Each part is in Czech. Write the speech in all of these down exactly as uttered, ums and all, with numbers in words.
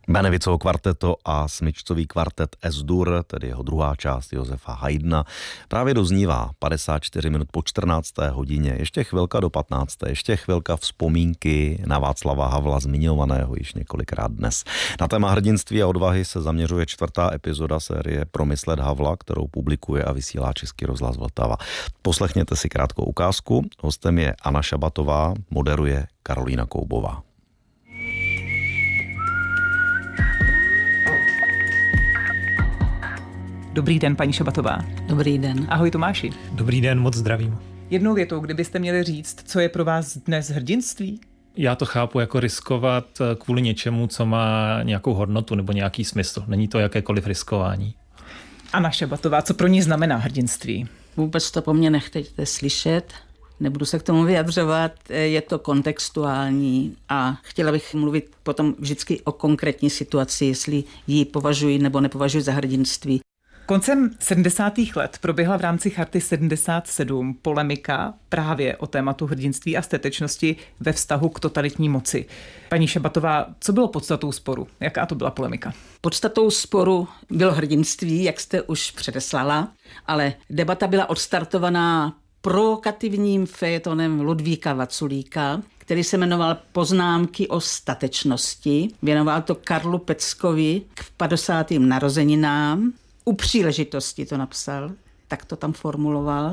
Benevicovo kvarteto a smyčcový kvartet Es-Dur, tedy jeho druhá část Josefa Haydna, právě doznívá padesát čtyři minut po čtrnácté hodině. Ještě chvilka do patnácté Ještě chvilka vzpomínky na Václava Havla, zmiňovaného již několikrát dnes. Na téma hrdinství a odvahy se zaměřuje čtvrtá epizoda série Promyslet Havla, kterou publikuje a vysílá Český rozhlas Vltava. Poslechněte si krátkou ukázku. Hostem je Anna Šabatová, moderuje Karolína Koubová. Dobrý den, paní Šabatová. Dobrý den. Ahoj, Tomáši. Dobrý den, moc zdravím. Jednou větou, kdybyste měli říct, co je pro vás dnes hrdinství? Já to chápu jako riskovat kvůli něčemu, co má nějakou hodnotu nebo nějaký smysl. Není to jakékoliv riskování. Anna Šabatová, co pro ní znamená hrdinství? Vůbec to po mně nechtějte slyšet. Nebudu se k tomu vyjadřovat, je to kontextuální a chtěla bych mluvit potom vždycky o konkrétní situaci, jestli ji považuji nebo nepovažuji za hrdinství. Koncem sedmdesátých let proběhla v rámci Charty sedmdesát sedm polemika právě o tématu hrdinství a statečnosti ve vztahu k totalitní moci. Paní Šabatová, co bylo podstatou sporu? Jaká to byla polemika? Podstatou sporu bylo hrdinství, jak jste už předeslala, ale debata byla odstartovaná provokativním fejetonem Ludvíka Vaculíka, který se jmenoval Poznámky o statečnosti. Věnoval to Karlu Peckovi k padesátým narozeninám. U příležitosti to napsal, tak to tam formuloval.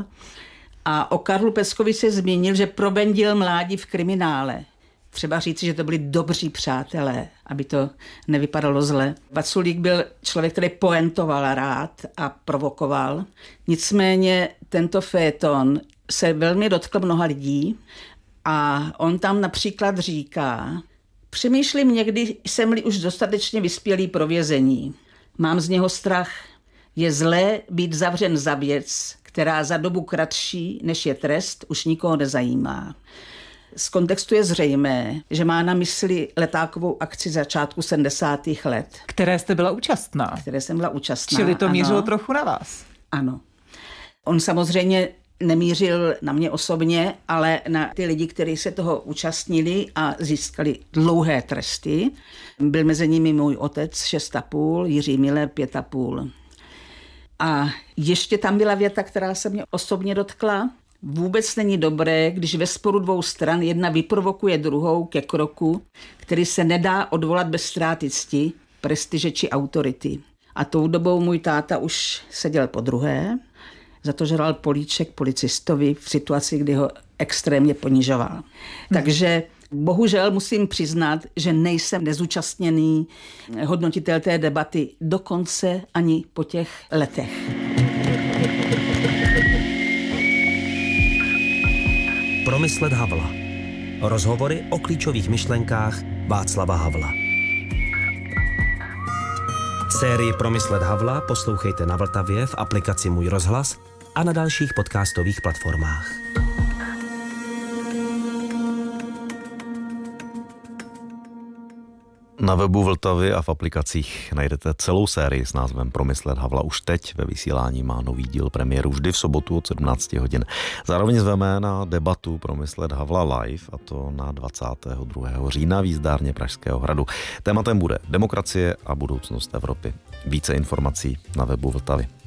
A o Karlu Peckovi se zmínil, že probendil mládí v kriminále. Třeba říci, že to byli dobří přátelé, aby to nevypadalo zle. Vaculík byl člověk, který poentoval rád a provokoval. Nicméně tento fejeton se velmi dotkl mnoha lidí a on tam například říká: přemýšlím někdy, jsem-li už dostatečně vyspělý pro vězení. Mám z něho strach. Je zlé být zavřen za věc, která za dobu kratší, než je trest, už nikoho nezajímá. Z kontextu je zřejmé, že má na mysli letákovou akci začátku sedmdesátých let. Které jste byla účastná. Které jsem byla účastná. Čili to ano. mířilo trochu na vás. Ano. On samozřejmě nemířil na mě osobně, ale na ty lidi, kteří se toho účastnili a získali dlouhé tresty. Byl mezi nimi můj otec šest a půl, Jiří Miller pět a půl. A ještě tam byla věta, která se mě osobně dotkla. Vůbec není dobré, když ve sporu dvou stran jedna vyprovokuje druhou ke kroku, který se nedá odvolat bez ztráty cti, prestiže či autority. A tou dobou můj táta už seděl po druhé, za to, že dal políček policistovi v situaci, kdy ho extrémně ponižoval. Hmm. Takže bohužel musím přiznat, že nejsem nezúčastněný hodnotitel té debaty dokonce ani po těch letech. Promyslet Havla. Rozhovory o klíčových myšlenkách Václava Havla. Sérii Promyslet Havla poslouchejte na Vltavě v aplikaci Můj rozhlas a na dalších podcastových platformách. Na webu Vltavy a v aplikacích najdete celou sérii s názvem Promyslet Havla. Už teď ve vysílání má nový díl premiéru vždy v sobotu od sedmnácti hodin. Zároveň zveme na debatu Promyslet Havla live, a to na dvacátého druhého října v jízdárně Pražského hradu. Tématem bude demokracie a budoucnost Evropy. Více informací na webu Vltavy.